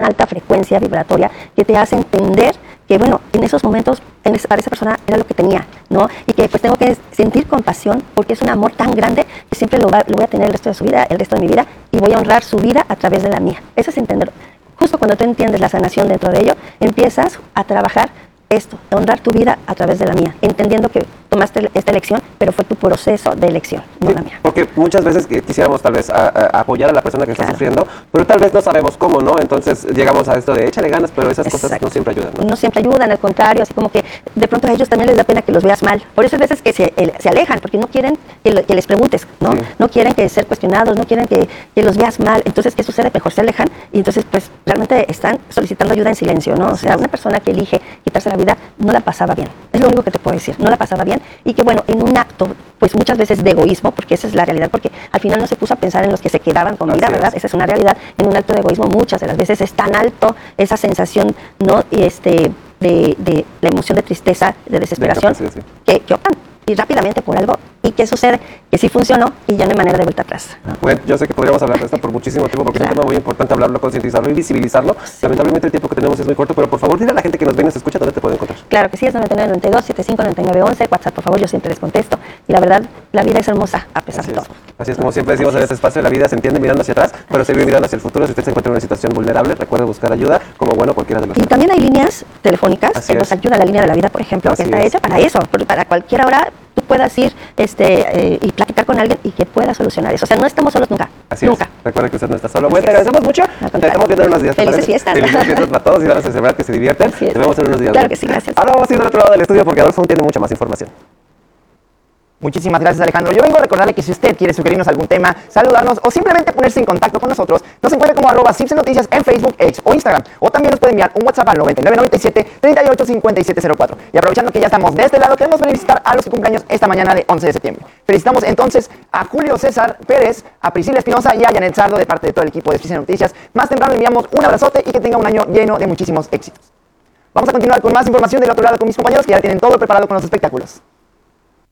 alta frecuencia vibratoria que te hace entender que, bueno, en esos momentos para esa persona era lo que tenía, ¿no? Y que pues tengo que sentir compasión porque es un amor tan grande que siempre lo voy a tener el resto de su vida, el resto de mi vida, y voy a honrar su vida a través de la mía. Eso es entender. Justo cuando tú entiendes la sanación dentro de ello, empiezas a trabajar esto, honrar tu vida a través de la mía, entendiendo que tomaste esta elección, pero fue tu proceso de elección, no la mía. Porque muchas veces quisiéramos tal vez apoyar a la persona que está sufriendo, pero tal vez no sabemos cómo, ¿no? Entonces llegamos a esto de échale ganas, pero esas cosas no siempre ayudan, ¿no? No siempre ayudan, al contrario, así como que de pronto a ellos también les da pena que los veas mal. Por eso hay veces que se alejan, porque no quieren que les preguntes, ¿no? Sí. No quieren que ser cuestionados, no quieren que los veas mal. Entonces, ¿qué sucede? Mejor se alejan y entonces pues realmente están solicitando ayuda en silencio, ¿no? O sea, una persona que elige quitarse la vida no la pasaba bien. Es lo único que te puedo decir, no la pasaba bien, y que bueno, en un acto, pues muchas veces de egoísmo, porque esa es la realidad, porque al final no se puso a pensar en los que se quedaban con vida, ¿verdad? Esa es una realidad. En un acto de egoísmo muchas de las veces es tan alto esa sensación, ¿no? De la emoción de tristeza, de desesperación, que optan y rápidamente por algo. ¿Y qué sucede? Que sí funcionó y ya no hay manera de vuelta atrás. Bueno, yo sé que podríamos hablar de esto por muchísimo tiempo porque es un tema muy importante hablarlo, concientizarlo y visibilizarlo. Lamentablemente el tiempo que tenemos es muy corto, pero por favor dile a la gente que nos ve y nos escucha dónde te puede encontrar. Claro que sí, es 9992-759911, WhatsApp, por favor, yo siempre les contesto. Y la verdad, la vida es hermosa a pesar de todo. Así es, como siempre decimos en este espacio, la vida se entiende mirando hacia atrás, pero se vive mirando hacia el futuro. Si usted se encuentra en una situación vulnerable, recuerde buscar ayuda, como bueno cualquiera de los. Y también hay líneas telefónicas que nos ayudan, la línea de la vida, por ejemplo, que está hecha para eso, para cualquier hora tú puedas ir y platicar con alguien y que pueda solucionar eso. O sea, no estamos solos nunca. Así nunca. Es. Recuerda que usted no está solo. Bueno, te agradecemos mucho. Te estamos viendo en unos días. Felices fiestas. Felices fiestas para todos y vamos a celebrar que se diviertan. Nos vemos en unos días. Claro que sí, gracias. Ahora vamos a ir al otro lado del estudio porque Adolfo tiene mucha más información. Muchísimas gracias, Alejandro. Yo vengo a recordarle que si usted quiere sugerirnos algún tema, saludarnos o simplemente ponerse en contacto con nosotros, nos encuentra como @CipseNoticias en Facebook, X o Instagram. O también nos puede enviar un WhatsApp al 9997-385704. Y aprovechando que ya estamos de este lado, queremos felicitar a los que cumpleaños esta mañana de 11 de septiembre. Felicitamos entonces a Julio César Pérez, a Priscila Espinosa y a Janet Sardo de parte de todo el equipo de Cipse Noticias. Más temprano enviamos un abrazote y que tenga un año lleno de muchísimos éxitos. Vamos a continuar con más información del otro lado con mis compañeros que ya tienen todo preparado con los espectáculos.